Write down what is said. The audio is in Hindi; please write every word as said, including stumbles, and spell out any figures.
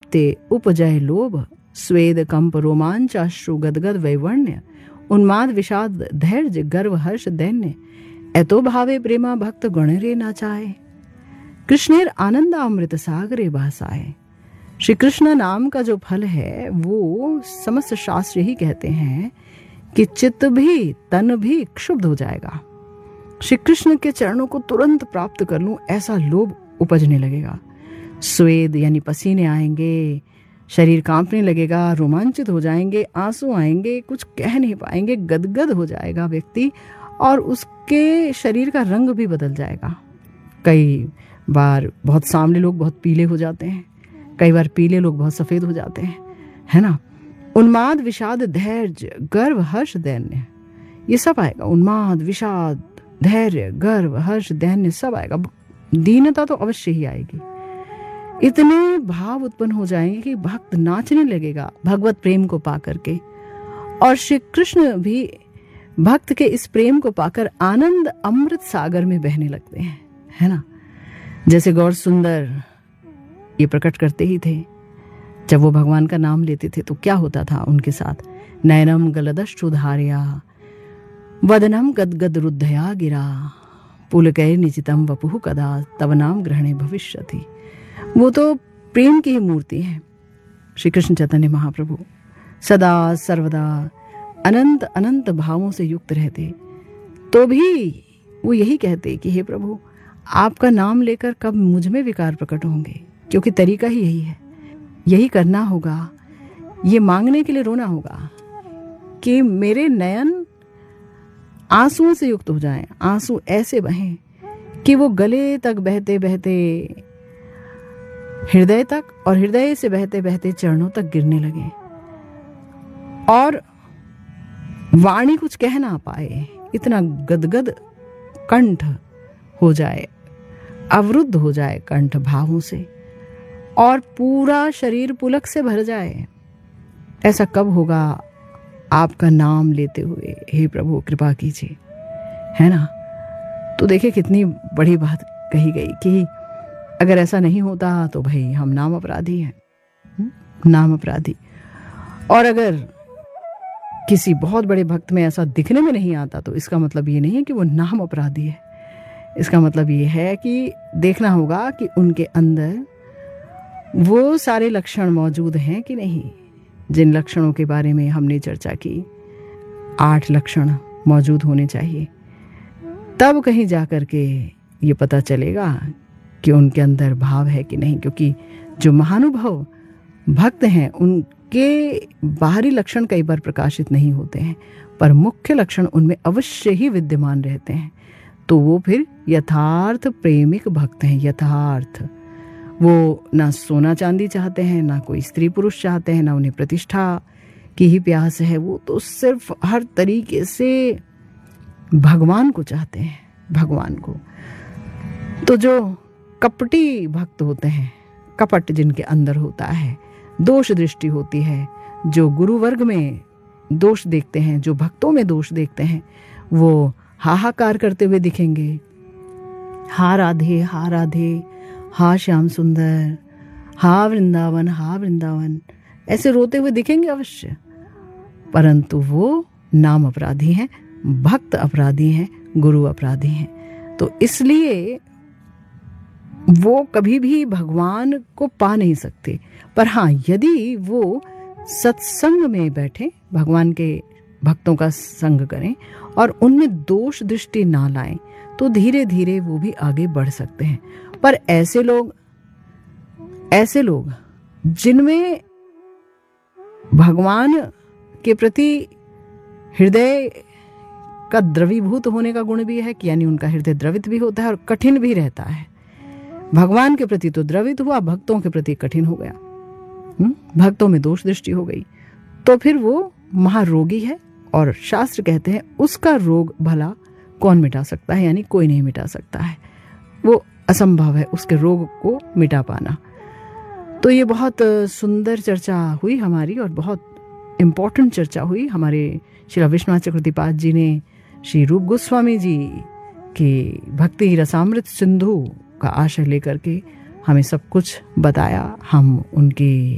प्राप्ते उपजय लोभ, स्वेद कंप रोमांच अश्रु गदगद वैवर्ण्य, उन्माद विषाद धैर्य गर्व हर्ष दैन्य, एतो भावे प्रेमा भक्त गणरे ना चाहे, कृष्णेर आनंद अमृत सागरे बहसाए। श्री कृष्ण नाम का जो फल है वो समस्त शास्त्र ही कहते हैं कि चित्त भी तन भी क्षुब्ध हो जाएगा। श्री कृष्ण के चरणों को तुरंत प्राप्त कर लूं ऐसा लोभ उपजने लगेगा। स्वेद यानी पसीने आएंगे, शरीर कांपने लगेगा, रोमांचित हो जाएंगे, आंसू आएंगे, कुछ कह नहीं पाएंगे, गदगद हो जाएगा व्यक्ति और उसके शरीर का रंग भी बदल जाएगा। कई बार बहुत सांवले लोग बहुत पीले हो जाते हैं, कई बार पीले लोग बहुत सफेद हो जाते हैं, है ना। उन्माद विषाद धैर्य गर्व हर्ष दैन्य, ये सब आएगा। उन्माद विषाद धैर्य गर्व हर्ष दैन्य सब आएगा। दीनता तो अवश्य ही आएगी। इतने भाव उत्पन्न हो जाएंगे कि भक्त नाचने लगेगा भगवत प्रेम को पाकर के, और श्री कृष्ण भी भक्त के इस प्रेम को पाकर आनंद अमृत सागर में बहने लगते हैं, है ना। जैसे गौर सुंदर ये प्रकट करते ही थे, जब वो भगवान का नाम लेते थे तो क्या होता था उनके साथ। नयनम गलदश्रुधारया वदनम गदगद रुद्धया गिरा, पुलकै निचितम वपुः कदा तव नाम ग्रहणे भविष्यति। वो तो प्रेम की ही मूर्ति है श्री कृष्ण चैतन्य महाप्रभु। सदा सर्वदा अनंत अनंत भावों से युक्त रहते, तो भी वो यही कहते कि हे प्रभु आपका नाम लेकर कब मुझ में विकार प्रकट होंगे, क्योंकि तरीका ही यही है। यही करना होगा, ये मांगने के लिए रोना होगा कि मेरे नयन आंसुओं से युक्त हो जाएं, आंसू ऐसे बहें कि वो गले तक बहते बहते हृदय तक, और हृदय से बहते बहते चरणों तक गिरने लगे और वाणी कुछ कह ना पाए, इतना गदगद कंठ हो जाए, अवरुद्ध हो जाए कंठ भावों से, और पूरा शरीर पुलक से भर जाए। ऐसा कब होगा आपका नाम लेते हुए, हे प्रभु कृपा कीजिए, है ना। तो देखिए कितनी बड़ी बात कही गई कि अगर ऐसा नहीं होता तो भाई हम नाम अपराधी हैं, नाम अपराधी। और अगर किसी बहुत बड़े भक्त में ऐसा दिखने में नहीं आता तो इसका मतलब ये नहीं है कि वो नाम अपराधी है। इसका मतलब ये है कि देखना होगा कि उनके अंदर वो सारे लक्षण मौजूद हैं कि नहीं, जिन लक्षणों के बारे में हमने चर्चा की। आठ लक्षण मौजूद होने चाहिए, तब कहीं जाकर के ये पता चलेगा कि उनके अंदर भाव है कि नहीं। क्योंकि जो महानुभव भक्त हैं उनके बाहरी लक्षण कई बार प्रकाशित नहीं होते हैं, पर मुख्य लक्षण उनमें अवश्य ही विद्यमान रहते हैं। तो वो फिर यथार्थ प्रेमिक भक्त हैं। यथार्थ वो ना सोना चांदी चाहते हैं, ना कोई स्त्री पुरुष चाहते हैं, ना उन्हें प्रतिष्ठा की ही प्यास है। वो तो सिर्फ हर तरीके से भगवान को चाहते हैं, भगवान को। तो जो कपटी भक्त होते हैं, कपट जिनके अंदर होता है, दोष दृष्टि होती है, जो गुरु वर्ग में दोष देखते हैं, जो भक्तों में दोष देखते हैं, वो हाहाकार करते हुए दिखेंगे। हा राधे हा राधे, हा श्याम सुंदर, हा वृंदावन हा वृंदावन, ऐसे रोते हुए दिखेंगे अवश्य, परंतु वो नाम अपराधी हैं, भक्त अपराधी हैं, गुरु अपराधी हैं। तो इसलिए वो कभी भी भगवान को पा नहीं सकते। पर हाँ, यदि वो सत्संग में बैठे, भगवान के भक्तों का संग करें और उनमें दोष दृष्टि ना लाएं, तो धीरे धीरे वो भी आगे बढ़ सकते हैं। पर ऐसे लोग ऐसे लोग जिनमें भगवान के प्रति हृदय का द्रवीभूत होने का गुण भी है, कि यानी उनका हृदय द्रवित भी होता है और कठिन भी रहता है। भगवान के प्रति तो द्रवित हुआ, भक्तों के प्रति कठिन हो गया, हुँ? भक्तों में दोष दृष्टि हो गई, तो फिर वो महारोगी है। और शास्त्र कहते हैं उसका रोग भला कौन मिटा सकता है, यानी कोई नहीं मिटा सकता है, वो असंभव है उसके रोग को मिटा पाना। तो ये बहुत सुंदर चर्चा हुई हमारी, और बहुत इम्पोर्टेंट चर्चा हुई। हमारे श्री विश्वनाथ चक्रवर्तीपाद जी ने श्री रूप गोस्वामी जी की भक्ति रसामृत सिंधु का आशय लेकर के हमें सब कुछ बताया। हम उनकी